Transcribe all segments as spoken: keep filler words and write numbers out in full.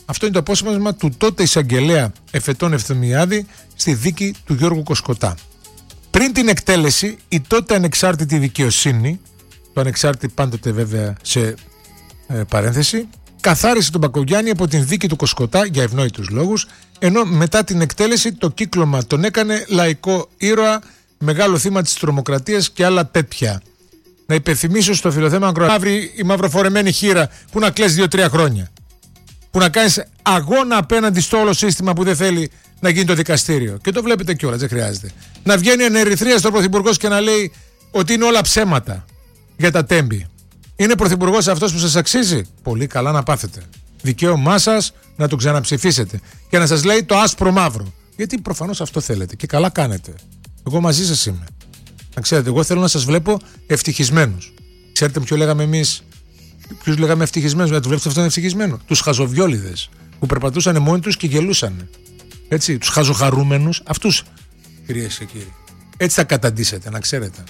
Αυτό είναι το απόσπασμα του τότε εισαγγελέα Εφετών Ευθυμιάδη στη δίκη του Γιώργου Κοσκοτά. Πριν την εκτέλεση, η τότε ανεξάρτητη δικαιοσύνη, το ανεξάρτητη πάντοτε βέβαια σε ε, παρένθεση, καθάρισε τον Μπακογιάννη από την δίκη του Κοσκοτά για ευνόητους λόγους, ενώ μετά την εκτέλεση το κύκλωμα τον έκανε λαϊκό ήρωα, μεγάλο θύμα της τρομοκρατίας και άλλα τέτοια. Να υπενθυμίσω στο φιλοθέμα Ακροατή, η μαυροφορεμένη χείρα που να κλαις δύο-τρία χρόνια. Που να κάνεις αγώνα απέναντι στο όλο σύστημα που δεν θέλει να γίνει το δικαστήριο. Και το βλέπετε κιόλας, δεν χρειάζεται. Να βγαίνει ανερυθρία στον πρωθυπουργός και να λέει ότι είναι όλα ψέματα για τα τέμπη. Είναι πρωθυπουργός αυτός που σας αξίζει? Πολύ καλά να πάθετε. Δικαίωμά σας να τον ξαναψηφίσετε. Και να σας λέει το άσπρο μαύρο. Γιατί προφανώς αυτό θέλετε και καλά κάνετε. Εγώ μαζί σας είμαι. Να ξέρετε, εγώ θέλω να σας βλέπω ευτυχισμένους. Ξέρετε ποιο λέγαμε εμείς? Ποιους λέγαμε ευτυχισμένους? Να τους βλέπετε αυτόν ευτυχισμένο. Τους χαζοβιόλιδες που περπατούσαν μόνοι τους και γελούσαν. Έτσι, τους χαζοχαρούμενους, αυτούς, κυρίες και κύριοι. Έτσι θα καταντήσετε, να ξέρετε.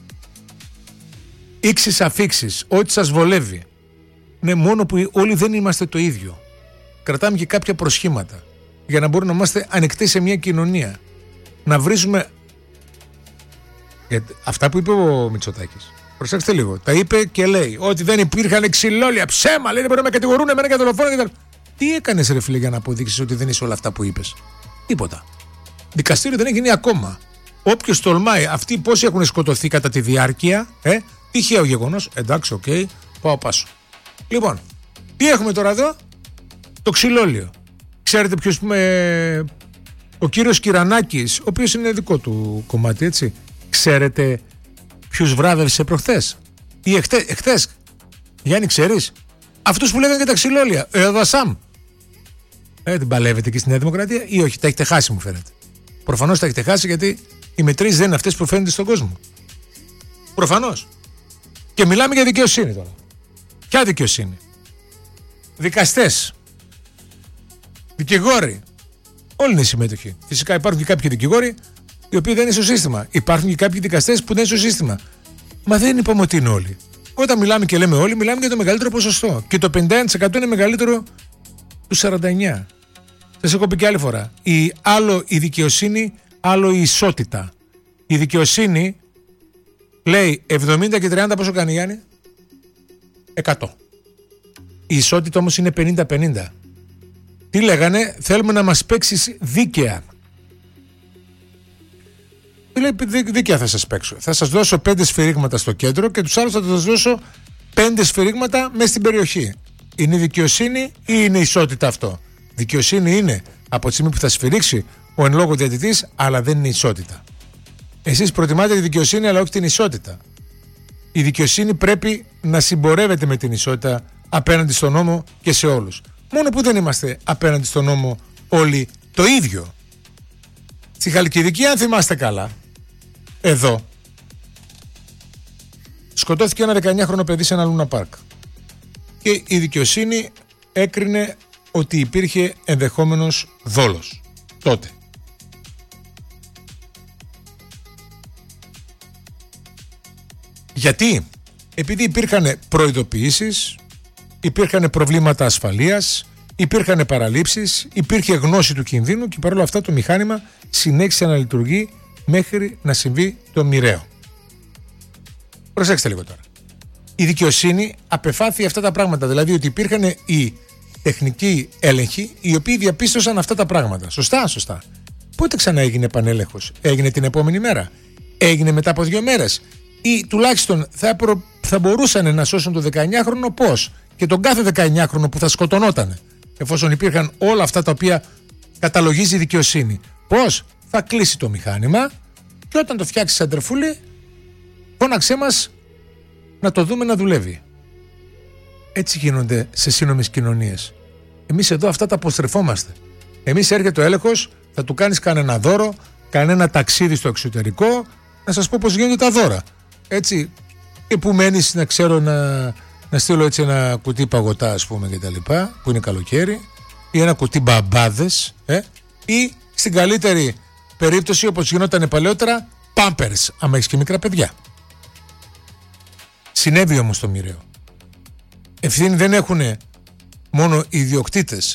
Ήξεις αφήξεις, ό,τι σας βολεύει. Ναι, μόνο που όλοι δεν είμαστε το ίδιο. Κρατάμε και κάποια προσχήματα για να μπορούμε να είμαστε ανοιχτοί σε μια κοινωνία. Να βρίζουμε. Γιατί αυτά που είπε ο Μητσοτάκης, προσέξτε λίγο, τα είπε και λέει ότι δεν υπήρχαν ξυλόλια, ψέμα, λέει, δεν μπορεί να με κατηγορούν εμένα για δολοφόνο κτλ. Τι έκανες ρε φίλε για να αποδείξεις ότι δεν είσαι όλα αυτά που είπες? Τίποτα. Δικαστήριο δεν έχει γίνει ακόμα. Όποιος τολμάει, αυτοί πόσοι έχουν σκοτωθεί κατά τη διάρκεια, ε, τυχαίο γεγονός, εντάξει, οκ, okay, πάω πάσο. Λοιπόν, τι έχουμε τώρα εδώ? Το ξυλόλιο. Ξέρετε ποιος, πούμε, ο κύριος Κυρανάκης, ο οποίος είναι δικό του κομμάτι, έτσι. Ξέρετε ποιους βράδευσε προχθές ή εχθές, εχθές? Γιάννη, ξέρεις? Αυτούς που λέγανε για τα ξυλόλια. Ε, εδώ Σαμ. Ε, την παλεύετε και στη Νέα Δημοκρατία ή όχι? Τα έχετε χάσει, μου φαίνεται. Προφανώς τα έχετε χάσει, γιατί οι μετρήσεις δεν είναι αυτές που φαίνονται στον κόσμο. Προφανώς. Και μιλάμε για δικαιοσύνη τώρα. Ποια δικαιοσύνη? Δικαστές, δικηγόροι, όλοι είναι συμμετοχοί. Φυσικά υπάρχουν και κάποιοι δικηγόροι οι οποίοι δεν είναι στο σύστημα. Υπάρχουν και κάποιοι δικαστές που δεν είναι στο σύστημα. Μα δεν είπαμε ότι είναι όλοι. Όταν μιλάμε και λέμε όλοι, μιλάμε για το μεγαλύτερο ποσοστό. Και το πενήντα ένα τοις εκατό είναι μεγαλύτερο του σαράντα εννέα τοις εκατό. Θα σε έχω πει και άλλη φορά. Η, άλλο η δικαιοσύνη, άλλο η ισότητα. Η δικαιοσύνη λέει εβδομήντα και τριάντα, πόσο κάνει, Γιάννη? εκατό. Η ισότητα όμως είναι πενήντα πενήντα. Τι λέγανε? Θέλουμε να μας παίξεις δίκαια. Λέει, δίκαια θα σας παίξω. Θα σας δώσω πέντε σφυρίγματα στο κέντρο και τους άλλους θα σας δώσω πέντε σφυρίγματα μέσα στην περιοχή. Είναι δικαιοσύνη ή είναι ισότητα αυτό? Δικαιοσύνη είναι από τη στιγμή που θα σφυρίξει ο εν λόγω διαιτητής, αλλά δεν είναι ισότητα. Εσείς προτιμάτε τη δικαιοσύνη, αλλά όχι την ισότητα. Η δικαιοσύνη πρέπει να συμπορεύεται με την ισότητα απέναντι στον νόμο και σε όλους. Μόνο που δεν είμαστε απέναντι στον νόμο όλοι το ίδιο. Στη Χαλκιδική, αν θυμάστε καλά, εδώ σκοτώθηκε ένα δεκαεννιάχρονο παιδί σε ένα Λούνα Πάρκ και η δικαιοσύνη έκρινε ότι υπήρχε ενδεχόμενος δόλος τότε. Γιατί? Επειδή υπήρχαν προειδοποιήσεις, υπήρχαν προβλήματα ασφαλείας, υπήρχαν παραλήψεις, υπήρχε γνώση του κινδύνου και παρόλα αυτά το μηχάνημα συνέχισε να λειτουργεί μέχρι να συμβεί το μοιραίο. Προσέξτε λίγο τώρα. Η δικαιοσύνη απεφάθη αυτά τα πράγματα, δηλαδή ότι υπήρχαν οι τεχνικοί έλεγχοι οι οποίοι διαπίστωσαν αυτά τα πράγματα. Σωστά, σωστά. Πότε ξανά έγινε επανέλεγχος? Έγινε την επόμενη μέρα? Έγινε μετά από δύο μέρες? Ή τουλάχιστον θα, προ... θα μπορούσαν να σώσουν το δεκαεννιάχρονο πώς? Και τον κάθε δεκαεννιάχρονο που θα σκοτωνότανε, εφόσον υπήρχαν όλα αυτά τα οποία καταλογίζει η δικαιοσύνη. Πώς? Θα κλείσει το μηχάνημα και όταν το φτιάξει σαν τρεφούλι, φώναξέ μας να το δούμε να δουλεύει. Έτσι γίνονται σε σύνομες κοινωνίες. Εμείς εδώ αυτά τα αποστρεφόμαστε. Εμείς έρχεται ο έλεγχος, θα του κάνεις κανένα δώρο, κανένα ταξίδι στο εξωτερικό, να σας πω πώς γίνονται τα δώρα. Έτσι, και που μένεις, να ξέρω, να, να στείλω έτσι ένα κουτί παγωτά, ας πούμε, και τα λοιπά, που είναι καλοκαίρι, ή ένα κουτί μπαμπάδες, ε, ή στην καλύτερη περίπτωση, όπως γινόταν παλαιότερα, πάμπερς, άμα έχεις και μικρά παιδιά. Συνέβη όμως το μοιραίο. Ευθύνη δεν έχουν μόνο οι ιδιοκτήτες